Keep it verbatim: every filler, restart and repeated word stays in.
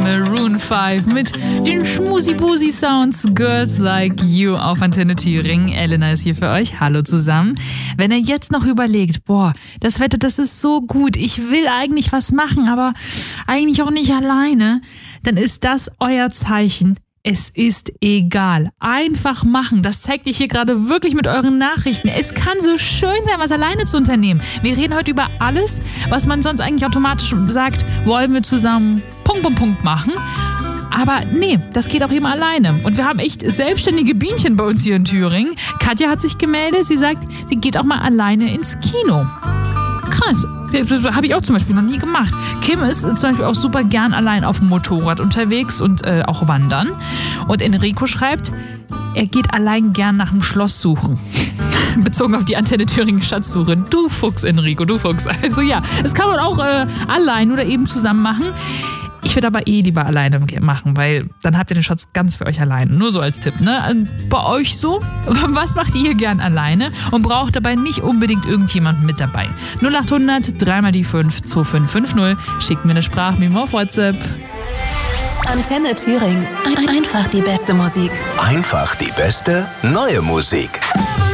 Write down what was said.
Maroon fünf mit den Schmusi-Busi-Sounds Girls Like You auf Antenne Thüringen. Elena ist hier für euch. Hallo zusammen. Wenn ihr jetzt noch überlegt, boah, das Wetter, das ist so gut, ich will eigentlich was machen, aber eigentlich auch nicht alleine, dann ist das euer Zeichen. Es ist egal. Einfach machen. Das zeigt dich hier gerade wirklich mit euren Nachrichten. Es kann so schön sein, was alleine zu unternehmen. Wir reden heute über alles, was man sonst eigentlich automatisch sagt, wollen wir zusammen Punkt, Punkt, Punkt machen. Aber nee, das geht auch eben alleine. Und wir haben echt selbstständige Bienchen bei uns hier in Thüringen. Katja hat sich gemeldet. Sie sagt, sie geht auch mal alleine ins Kino. Krass. Das habe ich auch zum Beispiel noch nie gemacht. Kim ist zum Beispiel auch super gern allein auf dem Motorrad unterwegs und äh, auch wandern. Und Enrico schreibt, er geht allein gern nach einem Schloss suchen. Bezogen auf die Antenne Thüringen Schatzsuche. Du Fuchs, Enrico, du Fuchs. Also ja, das kann man auch äh, allein oder eben zusammen machen. Ich würde aber eh lieber alleine machen, weil dann habt ihr den Schatz ganz für euch allein. Nur so als Tipp, ne? Bei euch so? Was macht ihr gern alleine und braucht dabei nicht unbedingt irgendjemanden mit dabei? null acht hundert, dreimal die fünf, zwei fünf fünf null. Schickt mir eine Sprachmemo auf WhatsApp. Antenne Thüringen. Einfach die beste Musik. Einfach die beste neue Musik.